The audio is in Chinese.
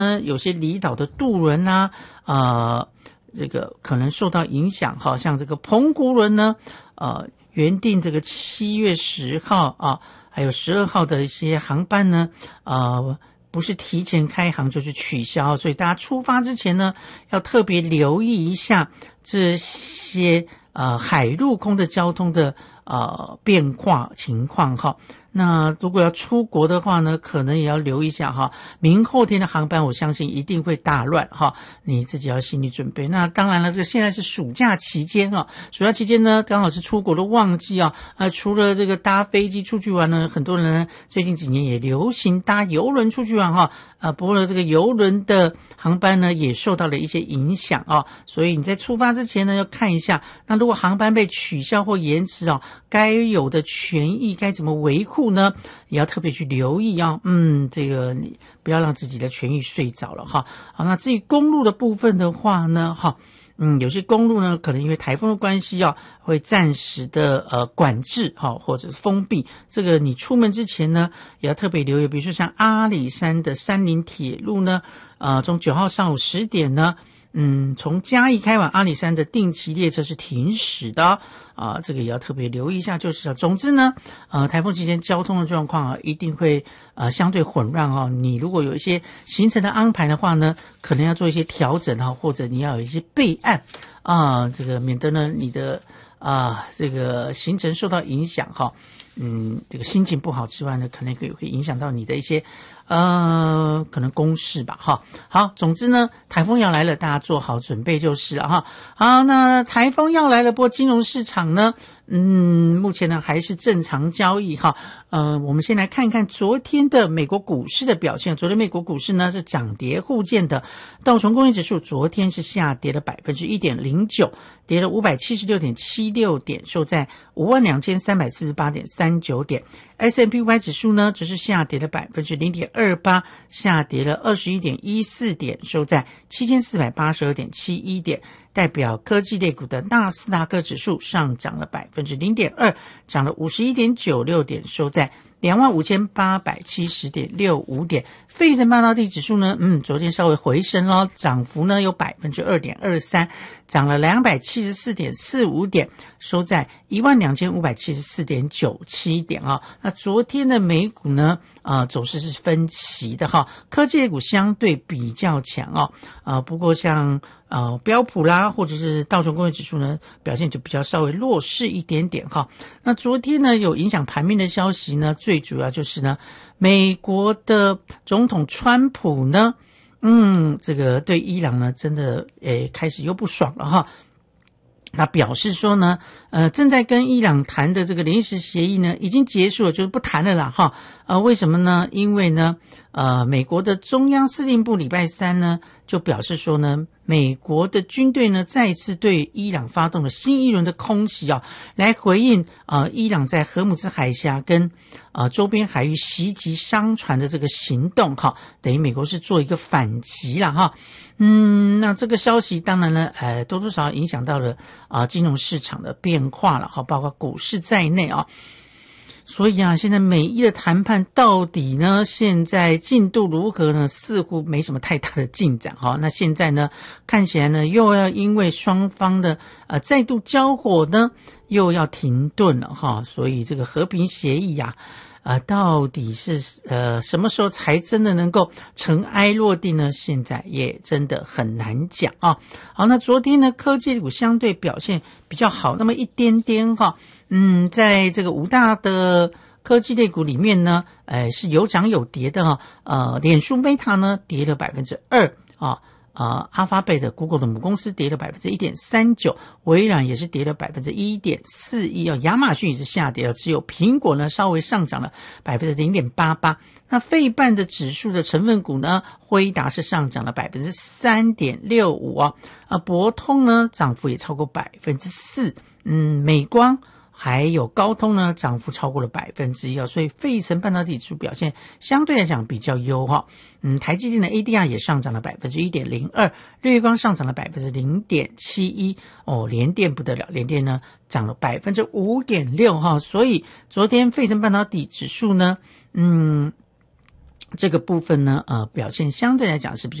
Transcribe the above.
有些离岛的渡轮这个可能受到影响哈，像这个澎湖轮呢，原定这个7月10号啊，还有12号的一些航班呢，不是提前开航就是取消，所以大家出发之前呢，要特别留意一下这些海陆空的交通的变化情况哈。那如果要出国的话呢，可能也要留意一下哈，明后天的航班我相信一定会大乱哈，你自己要心理准备。那当然了，这个现在是暑假期间啊，暑假期间呢刚好是出国的旺季啊，除了这个搭飞机出去玩呢，很多人呢最近几年也流行搭邮轮出去玩哈，不过这个邮轮的航班呢也受到了一些影响啊，所以你在出发之前呢要看一下，那如果航班被取消或延迟啊，该有的权益该怎么维护呢，也要特别去留意啊。这个你不要让自己的权益睡着了哈。好，那至于公路的部分的话呢，有些公路呢可能因为台风的关系啊，会暂时的管制或者封闭。这个你出门之前呢，也要特别留意，比如说像阿里山的山林铁路呢，从9号上午10点呢。从嘉义开往阿里山的定期列车是停驶的这个也要特别留意一下。就是总之呢，台风期间交通的状况一定会相对混乱你如果有一些行程的安排的话呢，可能要做一些调整或者你要有一些备案这个免得呢你的这个行程受到影响这个心情不好之外呢，可能会影响到你的一些可能公事吧好，总之呢，台风要来了，大家做好准备就是了好，那台风要来了，不过金融市场呢，目前呢还是正常交易我们先来看一看昨天的美国股市的表现。昨天美国股市呢是涨跌互见的，道琼工业指数昨天是下跌了 1.09%， 跌了 576.76 点，收在 52,348.39 点。S&P500 指数呢只是下跌了 0.28%， 下跌了 21.14 点，收在 7,482.71 点。代表科技类股的纳斯达克指数上涨了 0.2%， 涨了 51.96 点，收在 25,870.65 点。费城半导体指数呢昨天稍微回升咯，涨幅呢有 2.23%， 涨了 274.45 点，收在 12,574.97 点那昨天的美股呢走势是分歧的科技类股相对比较强不过像标普啦或者是道琼工业指数呢表现就比较稍微弱势一点点那昨天呢有影响盘面的消息呢，最主要就是呢美国的总统川普呢这个对伊朗呢真的开始又不爽了那表示说呢正在跟伊朗谈的这个临时协议呢已经结束了，就是不谈了啦为什么呢？因为呢美国的中央司令部礼拜三呢就表示说呢，美国的军队呢再次对伊朗发动了新一轮的空袭来回应伊朗在荷姆兹海峡跟周边海域袭击商船的这个行动等于美国是做一个反击啦那这个消息当然呢多多少少影响到了金融市场的变化了包括股市在内所以现在美伊的谈判到底呢现在进度如何呢？似乎没什么太大的进展那现在呢看起来呢又要因为双方的再度交火呢又要停顿了所以这个和平协议到底是什么时候才真的能够尘埃落定呢？现在也真的很难讲好，那昨天呢科技股相对表现比较好那么一点点在这个5大的科技类股里面呢是有涨有跌的脸书 Meta 呢跌了 2% 阿发贝的 Google 的母公司跌了 1.39%， 微软也是跌了 1.41%亚马逊也是下跌了，只有苹果呢稍微上涨了 0.88%。 那费半的指数的成分股呢，辉达是上涨了 3.65%博通呢涨幅也超过 4%美光还有高通呢涨幅超过了 1%所以费城半导体指数表现相对来讲比较优台积电的 ADR 也上涨了 1.02%， 日月光上涨了 0.71%联电不得了，联电呢涨了 5.6% 所以昨天费城半导体指数呢这个部分呢，表现相对来讲是比较